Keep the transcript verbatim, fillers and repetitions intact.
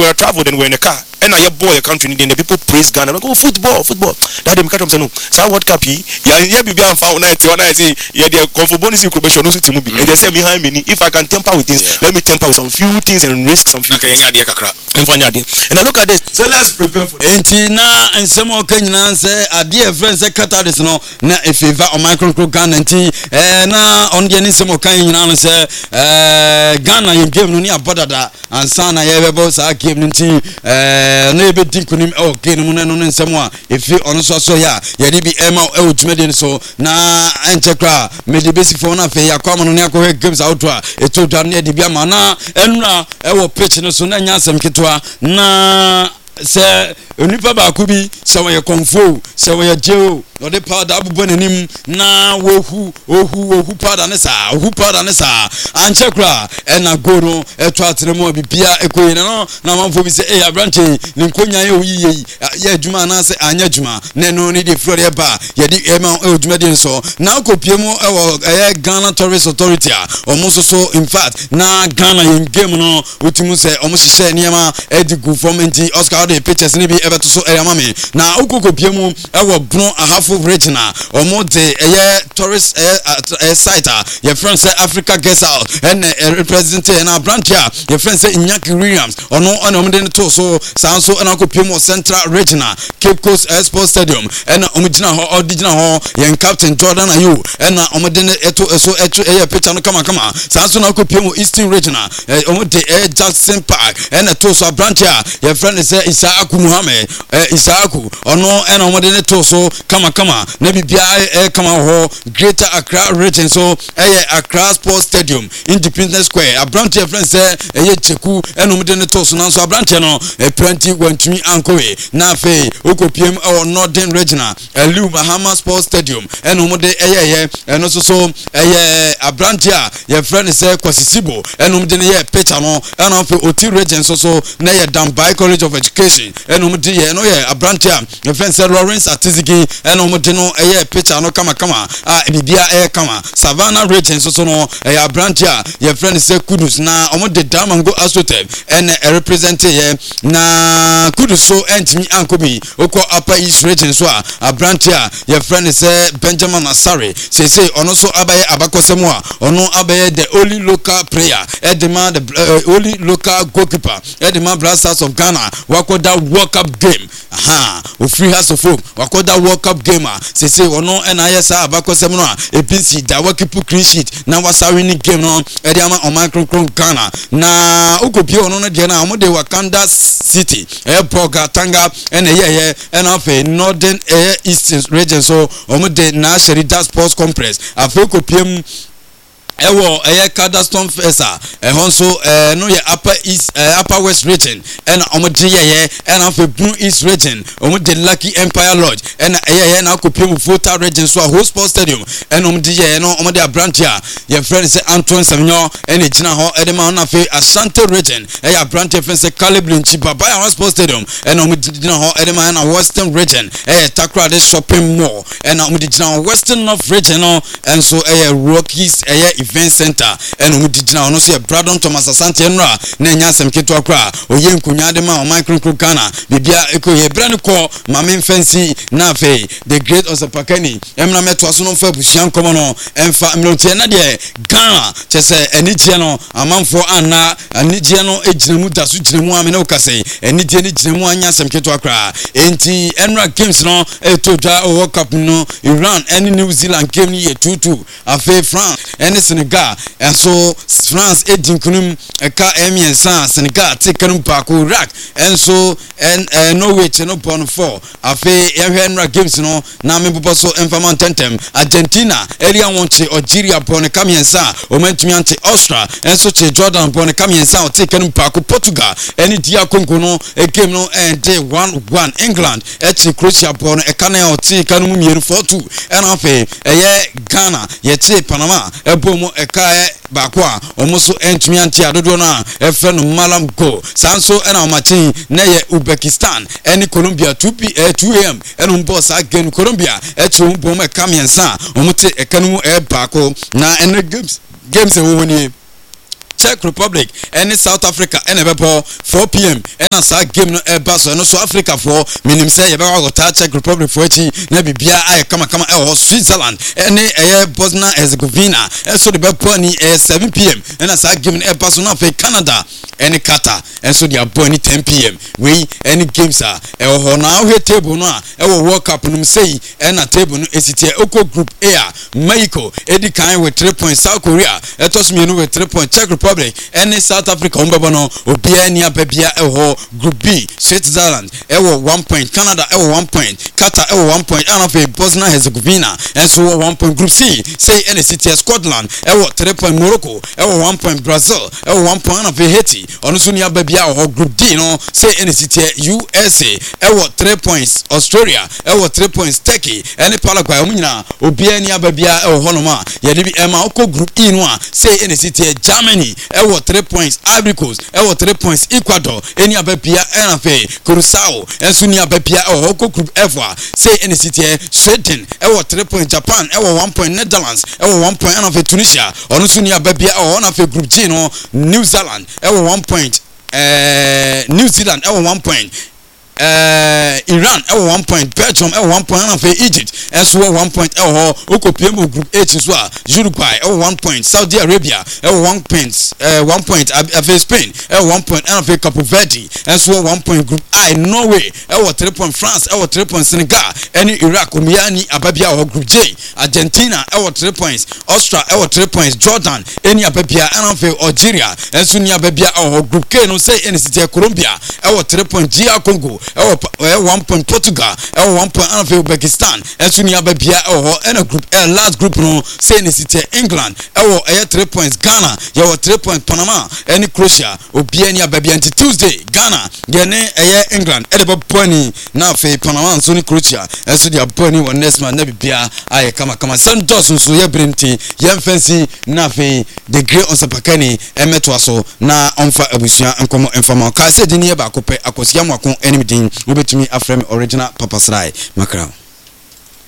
were traveled and we were in a car. And I boy a country, then the people praise Ghana. I go football, football. That them catch up say no. So what cap he? Yeah, yeah, be am found ninety one. I say yeah, they comfort bonus incubation no to movie. And they say behind me, if I can temper with things, yeah. let me temper with some few things and risk some few. Okay, yeah, kakra. And I look at this. So let's prepare for. Entina and some more Kenyan say, "A dear friends, a cut out is no. Na if you on micro Ghana tea, and now on the any some more Kenyan say, Ghana you give no near Bodada and Sana Yabos I give tea, neighbor Dinkunim or Kenamun and someone. If you on so so ya, Yadi Emma Ultimate so na Antekra, made the basic phone of a common Yako gives out to her. It's to Daniel Dibiamana, and now I will pitch in a Sunanya some Kitwa na. Say, Unipa Bakubi, so we are Kung Fu, so we are Joe, or the part of Bonim, now who, who, who, pardonessa, who pardonessa, and Chakra, and a Goro, a Tratremo, Pia, a Queen, no, no, for we say, a branch, Linconia, Yajumana, say, Anyajuma, Neno, need a Florida bar, Yadi Emma Ojmedian so, now Copiemo, a Ghana Tourist Authority, almost so, in fact, now Ghana in Gemono, Utimuse, almost say, Niama, Edigu, Fomenti, Oscar. The pictures ni be ever to so area mami na ukoko biemu e wo bron ahafo regional or more de eh tourist eh site your friend say Africa guest out and representing na branch here your friend say Inyaki Williams or no on omde to so sanso na ko biemu central regional Cape Coast Sports Stadium and omgina ho original ho yen captain Jordan Ayu and omde eto so eto eh picture no kama kama sanso na ko biemu eastern regional omde eh Jackson Park and to so branch here your friend say Isaaku Muhammad eh Isaaku ono ena omode ne to so kama kama na bibia eh kama ho Greater Accra region so eh Accra Sports Stadium Independence Square Abrantia friends say eh Cheku ena omode ne to so na so Abrantia no eh twenty wantumi ankowe na fe okopiem eh Northern Regional Elu Bahama Sports Stadium ena omode eh eh eno so so eh Abrantia your friend say Kwasisibo ena omode ne ye picture no ena fe Oti region so so na ye Dambai College of Education and umdi ye no ye abrantia your friend say Lawrence Atizigi and umdi no eh picture no kama kama ah bibia eh kama Savannah region so so no eh abrantia your friend say Kudus na umdi Damango Asotep and eh represent ye na Kudus so entimi ankobi oko Upper East region so abrantia your friend say Benjamin Asare say say ono so abaye abakosemwa ono abaye the only local player eh demand the uh, only local goalkeeper eh demand Blasters of Ghana wako that World Cup game aha o free house of folk wako that World Cup gamer say say ono N I S abako semno a P C da wako keep clean sheet na wasa winning game no e dey ama o micro Ghana na ukopi ono no dey na omo dey Wakanda City e Boga Tanga and e ye and afa Northern Eastern region so omo dey na Sherida Sports Complex afa kopiem ewo eye Cadaston Fesa e honso eh no ye Upper East uh, Upper West region and omode ye and of Blue East region omode Lucky Empire Lodge and eye na kopiem Volta region so a Sports Stadium and omode ye no omode branch here your friend say Antoine Savinho and e gina ho e ma na fe Ashanti region eye branch friend say Calibre Chibaba ya Sports Stadium and omode gina ho e ma na Western region eye Takra de shopping mall and omode gina Western North region no and so eye Rockies eye Event Center and umudi jina ono so ye Bradon Thomas Asante enra na nya asem keto akra oye nkunya de ma o micro Ghana bibia eko ye brand ko mame fancy na fe the great Osapakani emna meto aso no fa busian komo no emfa mlotie na de Ghana chese enije no amanfo anna enije no ejinemu daso jinemu amene okase enije ni jinemu anya asem keto akra enti enra games no etoda World Cup no Iran and New Zealand game ni ye two two afa France and Senegal and so France edin kunum eka emiensa Senegal take kanum paako Iraq and so and uh, Norway no born four afi ehwenra games no na membo so enfaman tentem Argentina elia wonche Algeria born kamiensa omentumi ante Austria and so che Jordan born kamiensa o take kanum paako Portugal any dia Congo no a game no and day one one England echi Croatia born ekana o take kanum mieru four two and afi eye Ghana ye che Panama ebomo eka bakwa omuso entumi anti adodo na efe no malam go sanso ena omachin na ye Uzbekistan eni Colombia two p two a m eno mboss again Colombia echi mbom eka miensa omote ekanu e bako na ene games games e woni Czech Republic and South Africa and ebe four p m and sa game no eba so no so Africa for minim say ebe wa go Czech Republic for echi na bibia ay kama kama e ho Switzerland and e Bosnia Herzegovina and so the be ni seven p m and sa game no eba so na for Canada and Qatar and so they are born ten p m we any games are e ho na we table no a e wo World Cup no say and na table no esitie oko group A Mexico edi kan with three points, South Korea etos mienu with three points, Czech Republic and South Africa umbebo no obia ni ababia e ho group B Switzerland e wo one point, Canada e wo one point, Qatar e wo one point, and of Bosnia Herzegovina and so one point. Group C say any city Scotland e wo three point, Morocco e wo one point, Brazil e wo one point, and of Haiti ono so ni ababia ho group D no say any city U S A e wo three points, Australia e wo three points, Turkey and Paraguay omunyina obia ni ababia e ho honoma ye de bi ema oko group E no a say any city Germany e wo three points, Ivory Coast e wo three points, Ecuador any ababia and of Curacao and so ni ababia e ho group F say any city Sweden e wo three points, Japan e wo one point, Netherlands e wo one point, and of Tunisia ono so ni ababia e ho na of group G no New Zealand e wo one point, uh, New Zealand e wo one point, Uh, Iran e one point, Belgium e one point, and Egypt and so one point e ho okopiem group H so Uruguay e one point, Saudi Arabia e one point, uh, one point of Spain e one point, and Cape Verde and so one point. Group I Norway e three point, France e three point, Senegal any Iraq umiani ababia o group J Argentina e three points, Austria e three points, Jordan any ababia and Algeria and so ni ababia o group K no say any city Colombia e three point, G R Congo e one point, Portugal e one point, and Uzbekistan and so ni ababia o and a group a last group no say any city England e three points, Ghana e three point, Panama any Croatia obiani ababia until Tuesday Ghana gene e England e de boni na fe Panama so ni Croatia e so dia boni won next man na bibia aye kama kama Saint Johnson so ye brenti ye fancy na fe the great onsapakani e metwa so na onfa abusua enkomo informa ka se di ne ba kopɛ akosia mwako enimdin obetumi afrem original Papa Srai makra